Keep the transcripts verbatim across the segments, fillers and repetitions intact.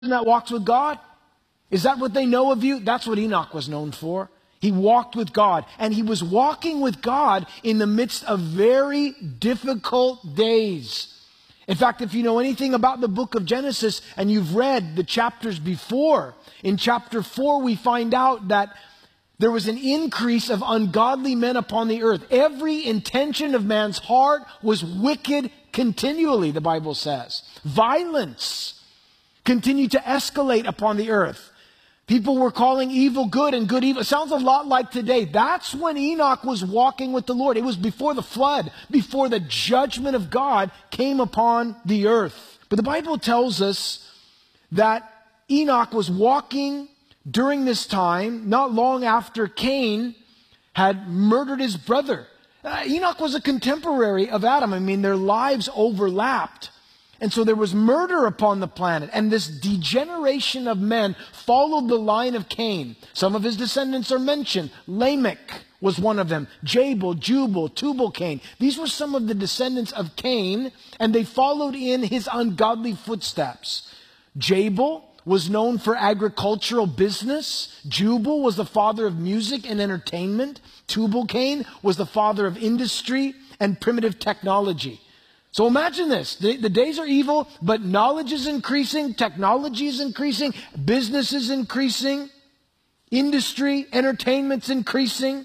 that walks with God? Is that what they know of you? That's what Enoch was known for. He walked with God, and he was walking with God in the midst of very difficult days. In fact, if you know anything about the book of Genesis and you've read the chapters before, in chapter four we find out that there was an increase of ungodly men upon the earth. Every intention of man's heart was wicked continually, the Bible says. Violence continued to escalate upon the earth. People were calling evil good and good evil. It sounds a lot like today. That's when Enoch was walking with the Lord. It was before the flood, before the judgment of God came upon the earth. But the Bible tells us that Enoch was walking during this time, not long after Cain had murdered his brother. Uh, Enoch was a contemporary of Adam. I mean, their lives overlapped. And so there was murder upon the planet. And this degeneration of men followed the line of Cain. Some of his descendants are mentioned. Lamech was one of them. Jabal, Jubal, Tubal-Cain. These were some of the descendants of Cain, and they followed in his ungodly footsteps. Jabal was known for agricultural business. Jubal was the father of music and entertainment. Tubal-Cain was the father of industry and primitive technology. So imagine this. The, the days are evil, but knowledge is increasing, technology is increasing, business is increasing, industry, entertainment's increasing.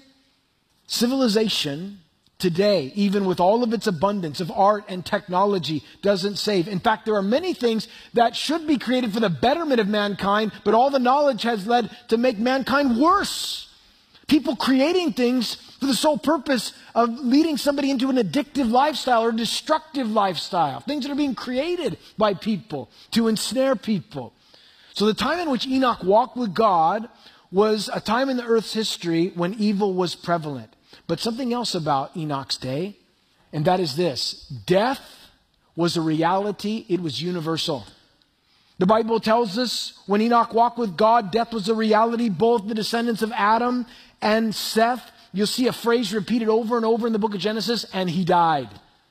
Civilization today, even with all of its abundance of art and technology, doesn't save. In fact, there are many things that should be created for the betterment of mankind, but all the knowledge has led to make mankind worse. People creating things for the sole purpose of leading somebody into an addictive lifestyle or destructive lifestyle. Things that are being created by people to ensnare people. So the time in which Enoch walked with God was a time in the earth's history when evil was prevalent. But something else about Enoch's day, and that is this: death was a reality. It was universal. The Bible tells us when Enoch walked with God, death was a reality. Both the descendants of Adam and Seth, you'll see a phrase repeated over and over in the book of Genesis, and he died.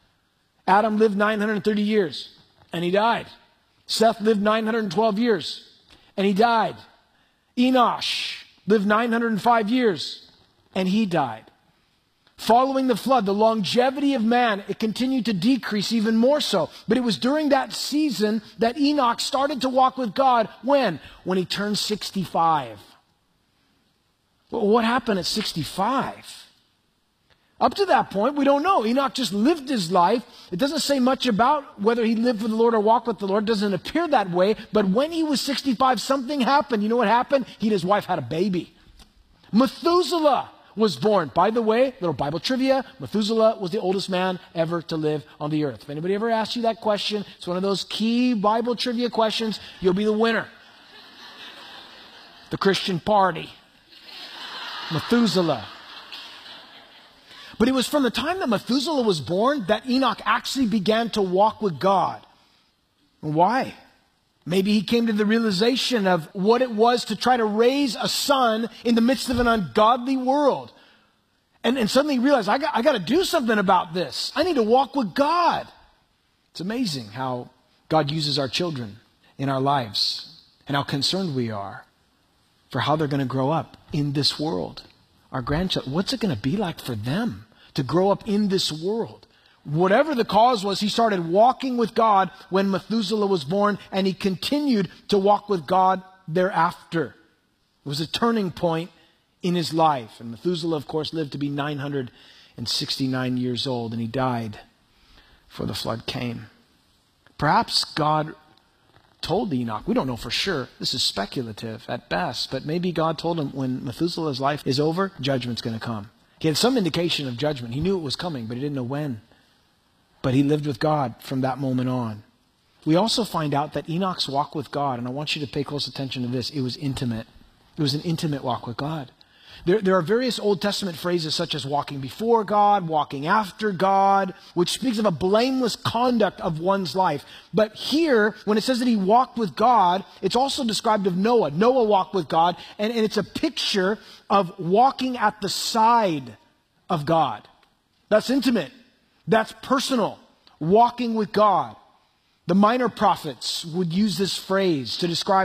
Adam lived nine hundred thirty years, and he died. Seth lived nine hundred twelve years, and he died. Enosh lived nine hundred five years, and he died. Following the flood, the longevity of man, it continued to decrease even more so. But it was during that season that Enoch started to walk with God. When? When he turned sixty-five. Well, what happened at sixty-five? Up to that point, we don't know. Enoch just lived his life. It doesn't say much about whether he lived for the Lord or walked with the Lord. It doesn't appear that way. But when he was sixty-five, something happened. You know what happened? He and his wife had a baby. Methuselah was born. By the way, little Bible trivia, Methuselah was the oldest man ever to live on the earth. If anybody ever asks you that question, it's one of those key Bible trivia questions, you'll be the winner. The Christian party. Methuselah. But it was from the time that Methuselah was born that Enoch actually began to walk with God. Why? Maybe he came to the realization of what it was to try to raise a son in the midst of an ungodly world. And, and suddenly he realized, I got, I got to do something about this. I need to walk with God. It's amazing how God uses our children in our lives and how concerned we are for how they're going to grow up in this world. Our grandchildren, what's it going to be like for them to grow up in this world? Whatever the cause was, he started walking with God when Methuselah was born, and he continued to walk with God thereafter. It was a turning point in his life. And Methuselah, of course, lived to be nine hundred sixty-nine years old, and he died before the flood came. Perhaps God told Enoch, we don't know for sure, this is speculative at best, but maybe God told him when Methuselah's life is over, judgment's going to come. He had some indication of judgment. He knew it was coming, but he didn't know when. But he lived with God from that moment on. We also find out that Enoch's walk with God, and I want you to pay close attention to this, it was intimate. It was an intimate walk with God. There, there are various Old Testament phrases such as walking before God, walking after God, which speaks of a blameless conduct of one's life. But here, when it says that he walked with God, it's also described of Noah. Noah walked with God, and, and it's a picture of walking at the side of God. That's intimate. That's personal. Walking with God. The minor prophets would use this phrase to describe